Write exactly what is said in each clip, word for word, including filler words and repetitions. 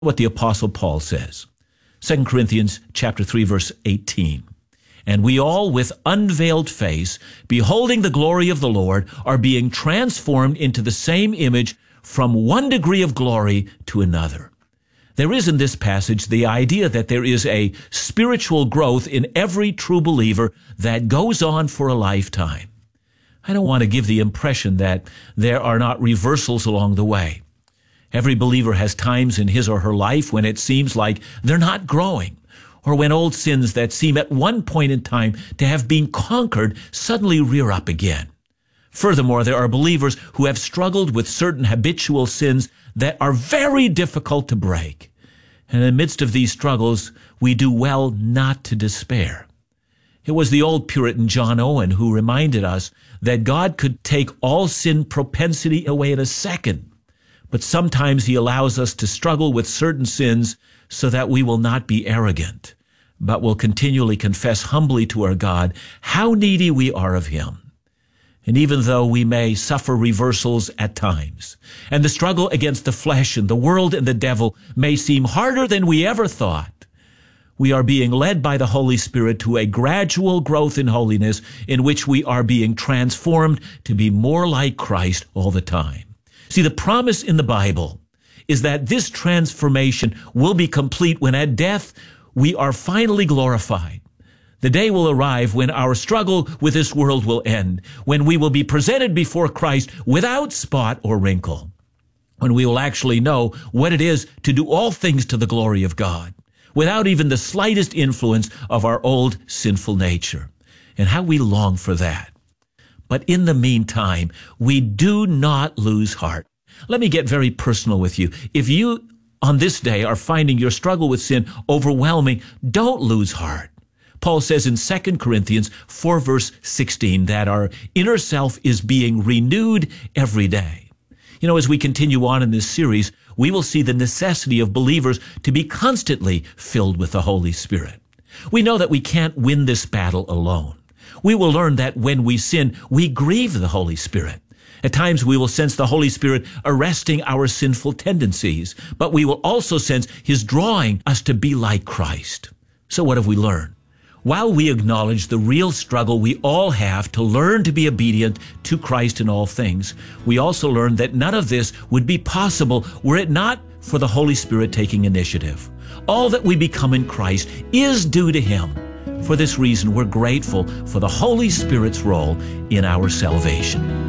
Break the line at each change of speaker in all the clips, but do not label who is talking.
what the Apostle Paul says. Second Corinthians chapter three, verse eighteen. And we all with unveiled face, beholding the glory of the Lord, are being transformed into the same image from one degree of glory to another. There is in this passage the idea that there is a spiritual growth in every true believer that goes on for a lifetime. I don't want to give the impression that there are not reversals along the way. Every believer has times in his or her life when it seems like they're not growing, or when old sins that seem at one point in time to have been conquered suddenly rear up again. Furthermore, there are believers who have struggled with certain habitual sins that are very difficult to break. And in the midst of these struggles, we do well not to despair. It was the old Puritan John Owen who reminded us that God could take all sin propensity away in a second, but sometimes he allows us to struggle with certain sins so that we will not be arrogant, but will continually confess humbly to our God how needy we are of him. And even though we may suffer reversals at times, and the struggle against the flesh and the world and the devil may seem harder than we ever thought, we are being led by the Holy Spirit to a gradual growth in holiness in which we are being transformed to be more like Christ all the time. See, the promise in the Bible is that this transformation will be complete when at death we are finally glorified. The day will arrive when our struggle with this world will end, when we will be presented before Christ without spot or wrinkle, when we will actually know what it is to do all things to the glory of God, without even the slightest influence of our old sinful nature. And how we long for that. But in the meantime, we do not lose heart. Let me get very personal with you. If you on this day are finding your struggle with sin overwhelming, don't lose heart. Paul says in Second Corinthians four, verse sixteen, that our inner self is being renewed every day. You know, as we continue on in this series, we will see the necessity of believers to be constantly filled with the Holy Spirit. We know that we can't win this battle alone. We will learn that when we sin, we grieve the Holy Spirit. At times we will sense the Holy Spirit arresting our sinful tendencies, but we will also sense his drawing us to be like Christ. So what have we learned? While we acknowledge the real struggle we all have to learn to be obedient to Christ in all things, we also learn that none of this would be possible were it not for the Holy Spirit taking initiative. All that we become in Christ is due to him. For this reason, we're grateful for the Holy Spirit's role in our salvation.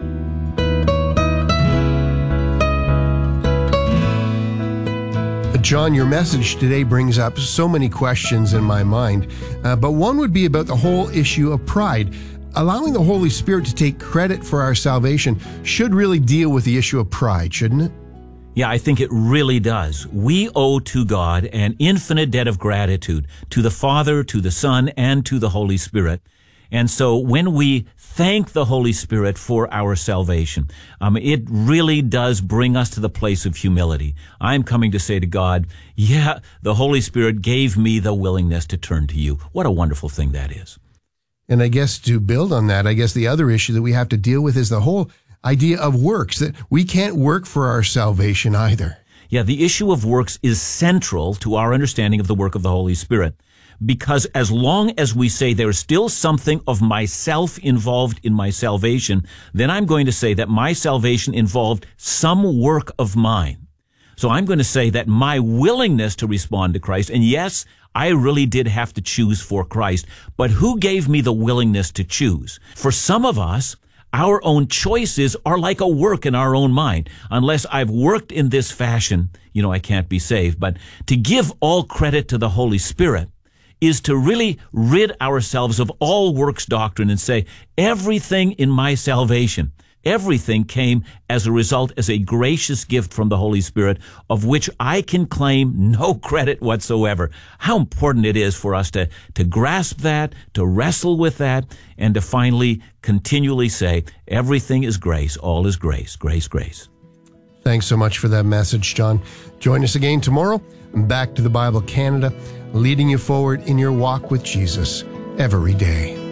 John, your message today brings up so many questions in my mind, uh, but one would be about the whole issue of pride. Allowing the Holy Spirit to take credit for our salvation should really deal with the issue of pride, shouldn't it?
Yeah, I think it really does. We owe to God an infinite debt of gratitude, to the Father, to the Son, and to the Holy Spirit. And so when we thank the Holy Spirit for our salvation, um, it really does bring us to the place of humility. I'm coming to say to God, yeah, the Holy Spirit gave me the willingness to turn to you. What a wonderful thing that is.
And I guess to build on that, I guess the other issue that we have to deal with is the whole idea of works, that we can't work for our salvation either.
Yeah, the issue of works is central to our understanding of the work of the Holy Spirit. Because as long as we say there's still something of myself involved in my salvation, then I'm going to say that my salvation involved some work of mine. So I'm going to say that my willingness to respond to Christ, and yes, I really did have to choose for Christ, but who gave me the willingness to choose? For some of us, our own choices are like a work in our own mind. Unless I've worked in this fashion, you know, I can't be saved. But to give all credit to the Holy Spirit is to really rid ourselves of all works doctrine and say, everything in my salvation, everything came as a result, as a gracious gift from the Holy Spirit, of which I can claim no credit whatsoever. How important it is for us to, to grasp that, to wrestle with that, and to finally continually say, everything is grace, all is grace, grace, grace.
Thanks so much for that message, John. Join us again tomorrow. Back to the Bible Canada, leading you forward in your walk with Jesus every day.